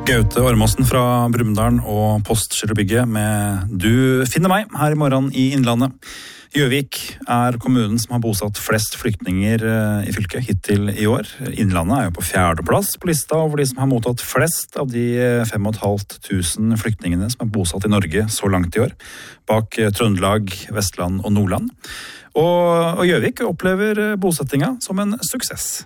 Gaute Ormåsen fra Brumunddal og Postgirobygget med Du finner meg her i morgen i Innlandet. Gjøvik er kommunen som har bosatt flest flyktninger i fylket hittil i år. Innlandet er jo på 4. plass på lista over de som har mottatt flest av de 5.500 flyktningene som er bosatt i Norge så langt i år, bak Trøndelag, Vestland og Nordland. Og Gjøvik opplever bosettinga som en suksess.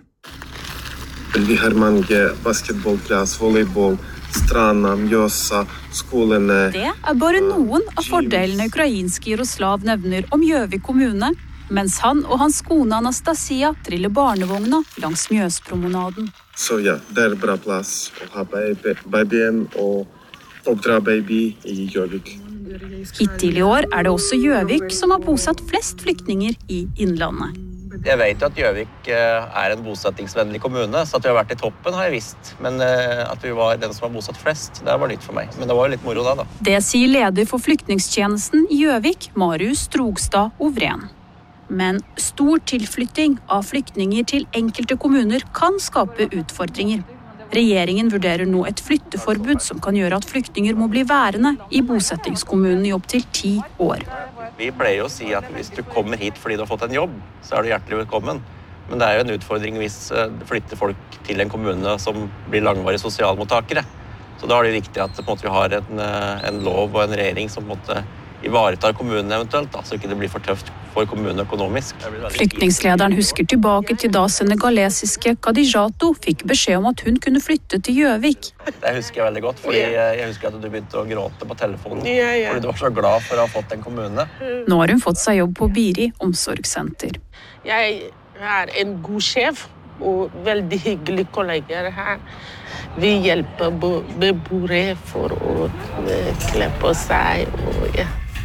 Vi har mange basketballplass, volleyball, stranda, Mjøsa, skolene. Det er bare noen av fordelene ukrainske Jaroslav nevner om Gjøvik kommune, mens han og hans kone Anastasia triller barnevogna langs Mjøspromenaden. Så ja, det er bra plass å ha babyen og oppdra baby i Gjøvik. Hittil i år er det også Gjøvik som har bosatt flest flyktninger i Innlandet. Jeg vet jo at Gjøvik er en bosettingsvennlig kommune, så at vi har vært i toppen har jeg visst. Men at vi var den som har bosatt flest, det var nytt for meg. Men det var jo litt moro da. Det sier leder for flyktningstjenesten i Gjøvik, Marius Strogstad Ovren. Men stor tilflytting av flyktninger til enkelte kommuner kan skape utfordringer. Regjeringen vurderer nå et flytteforbud som kan gjøre at flyktninger må bli værende i bosettingskommunen i opp til 10 år. Vi pleier jo å si at hvis du kommer hit fordi du har fått en jobb, så er du hjertelig velkommen. Men det er jo en utfordring hvis du flytter folk til en kommune som blir langvarige sosialmottakere. Så da er det viktig at vi har en lov og en regjering som ivaretar kommunen eventuelt, så ikke det blir for tøft for kommunen økonomisk. Flyktningslederen husker tilbake til da senegalesiske Kadijato fikk beskjed om at hun kunne flytte til Gjøvik. Det husker jeg veldig godt, fordi jeg husker at du begynte å gråte på telefonen, fordi du var så glad for å ha fått en kommune. Nå har hun fått seg jobb på Biri omsorgssenter. Jeg er en god sjef og veldig hyggelig kolleger her. Vi hjelper beboere for å kle på seg og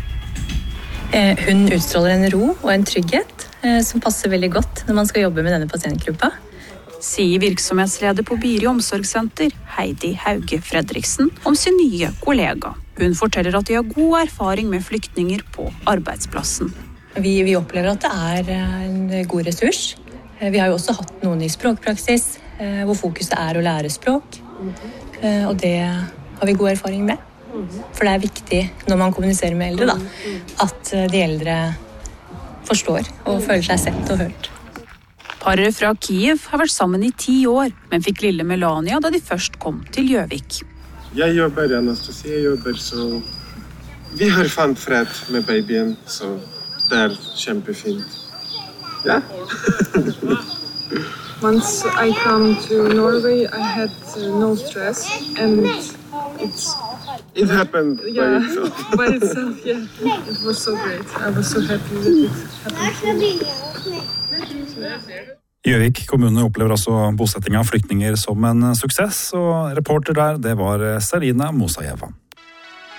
Hun utstråler en ro og en trygghet som passer veldig godt når man skal jobbe med denne pasientgruppa. Sier virksomhetsleder på Biri omsorgssenter, Heidi Hauge Fredriksen, om sin nye kollega. Hun forteller at de har god erfaring med flyktninger på arbeidsplassen. Vi opplever at det er en god ressurs. Vi har jo også hatt noen i språkpraksis, hvor fokuset er å lære språk. Og det har vi god erfaring med. For det er viktig når man kommuniserer med eldre, at de eldre forstår og føler seg sett og hørt. Paret fra Kiev har vært sammen i 10 år, men fikk lille Melania da de først kom til Gjøvik. Jeg jobber, Anastasia jobber, så vi har fant fred med babyen, så det er kjempefint. Ja. Once I come to Norway, I had no stress, and It happened by itself. By itself, yeah. It was so great. I was so happy that it happened. Gjøvik kommune opplever altså bosetting av flyktninger som en suksess, og reporter der, det var Sarina Mosajeva.